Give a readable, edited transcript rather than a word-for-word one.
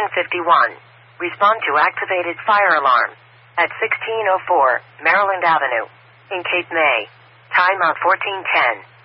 1051. Respond to activated fire alarm at 1604 Maryland Avenue in Cape May. Timeout 1410.